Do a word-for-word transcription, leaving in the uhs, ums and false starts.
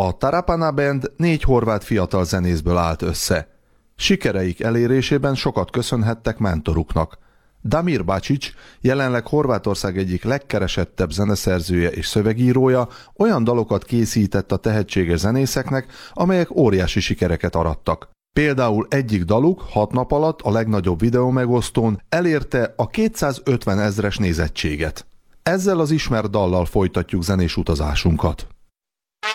A Tarapana Band négy horvát fiatal zenészből állt össze. Sikereik elérésében sokat köszönhettek mentoruknak. Damir Bačić, jelenleg Horvátország egyik legkeresettebb zeneszerzője és szövegírója, olyan dalokat készített a tehetséges zenészeknek, amelyek óriási sikereket arattak. Például egyik daluk hat nap alatt a legnagyobb videómegosztón elérte a kétszázötven ezres nézettséget. Ezzel az ismert dallal folytatjuk zenés utazásunkat.